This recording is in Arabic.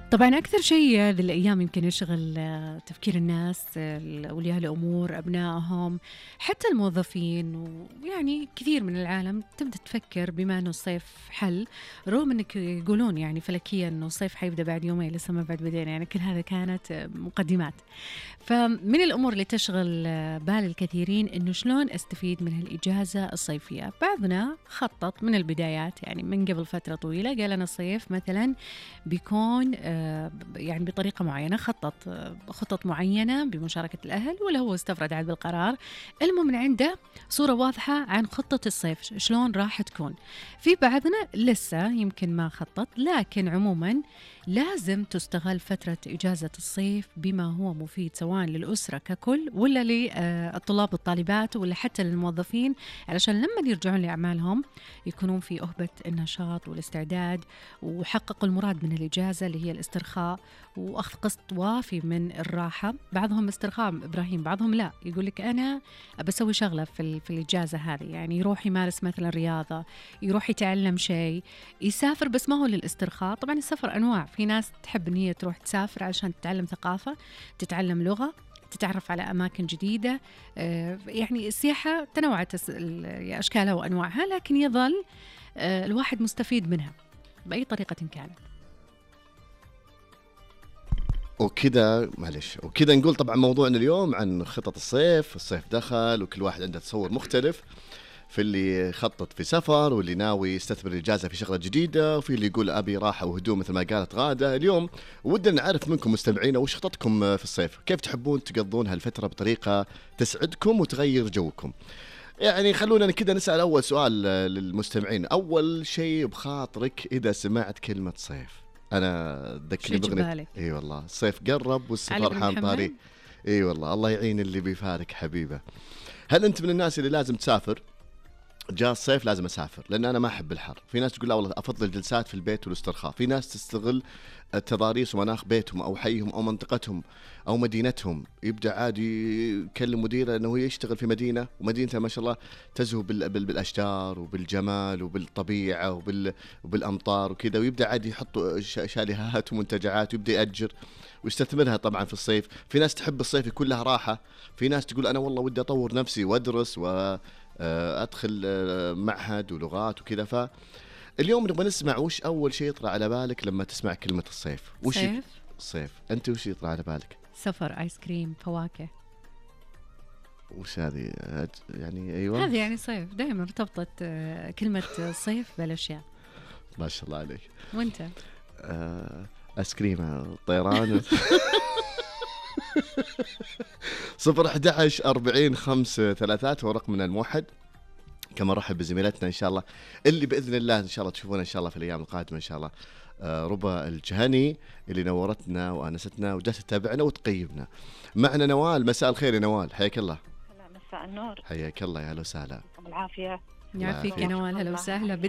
طبعا أكثر شيء هذه الأيام يمكن يشغل تفكير الناس، أولياء الأمور، أبنائهم، حتى الموظفين، ويعني كثير من العالم تبدأ تفكر بما أنه الصيف حل، رغم أنك يقولون يعني فلكيا أنه الصيف حيبدأ بعد يومين، لسه ما بعد بدينا، يعني كل هذا كانت مقدمات. فمن الأمور اللي تشغل بال الكثيرين أنه شلون أستفيد من هالإجازة الصيفية. بعضنا خطط من البدايات، يعني من قبل فترة طويلة قال أنا الصيف مثلا بيكون يعني بطريقة معينة، خطط معينة بمشاركة الأهل، ولا هو استفرد عاد بالقرار. المهم من عنده صورة واضحة عن خطة الصيف شلون راح تكون. في بعضنا لسه يمكن ما خطط، لكن عموما لازم تستغل فترة إجازة الصيف بما هو مفيد، سواء للأسرة ككل ولا للطلاب والطالبات ولا حتى للموظفين، علشان لما يرجعون لأعمالهم يكونون في أهبة النشاط والاستعداد، وحققوا المراد من الإجازة اللي هي الاسترخاء وأخذ قسط وافي من الراحة. بعضهم استرخاء إبراهيم، بعضهم لا، يقول لك أنا بسوي شغلة في الإجازة هذه، يعني يروح يمارس مثلا رياضة، يروح يتعلم شيء، يسافر، بس ما هو للاسترخاء. طبعا السفر أنواع، في ناس تحب أن هي تروح تسافر علشان تتعلم ثقافة، تتعلم لغة، تتعرف على أماكن جديدة. يعني السياحة تنوعت أشكالها وأنواعها، لكن يظل الواحد مستفيد منها بأي طريقة كانت. وكذا معلش، وكذا نقول طبعا موضوعنا اليوم عن خطط الصيف دخل وكل واحد عنده تصور مختلف، في اللي يخطط في سفر، واللي ناوي يستثمر الإجازة في شغلة جديدة، وفي اللي يقول أبي راحة وهدوء مثل ما قالت غادة. اليوم ودنا نعرف منكم مستمعينا وش خططكم في الصيف، كيف تحبون تقضون هالفترة بطريقة تسعدكم وتغير جوكم. يعني خلونا كده نسأل أول سؤال للمستمعين. أول شيء بخاطرك إذا سمعت كلمة صيف؟ أنا ذكرني بغنية إي والله الصيف قرب والسفر حان طاري. إي والله الله يعين اللي بيفارق حبيبه. هل أنت من الناس اللي لازم تسافر؟ جاء الصيف لازم أسافر لأن أنا ما أحب الحر. في ناس تقول لا والله أفضل الجلسات في البيت والاسترخاء. في ناس تستغل التضاريس ومناخ بيتهم أو حيهم أو منطقتهم أو مدينتهم، يبدأ عادي يكلم مديره أنه يشتغل في مدينة ومدينته ما شاء الله تزهو بالأشجار وبالجمال وبالطبيعة وبالأمطار وكذا، ويبدأ عادي يحط شاليهات ومنتجعات ويبدأ يأجر ويستثمرها طبعا في الصيف. في ناس تحب الصيف يكون لها راحة. في ناس تقول أنا والله ودي أطور نفسي وأدرس وأدخل معهد ولغات وكذا. فاليوم نبغى نسمع وش أول شيء يطلع على بالك لما تسمع كلمة الصيف. وش الصيف أنت وش يطلع على بالك؟ سفر، آيس كريم، فواكه. وش هذه يعني؟ أيوة هذه يعني صيف، دائما ارتبطت كلمة صيف بالأشياء. ما شاء الله عليك. وانت؟ آيس كريم، طيران. 011-40-5-3 هو رقمنا الموحد. كما رحب بزميلتنا إن شاء الله اللي بإذن الله إن شاء الله تشوفونا إن شاء الله في الأيام القادمة إن شاء الله، ربا الجهني اللي نورتنا وأنستنا وجات تتابعنا وتقيمنا. معنا نوال. مساء الخير يا نوال، حياك الله. مساء النور. حياك الله، يا هلا وسهلا. العافية. يعافيك يا نوال، هلا وسهلا.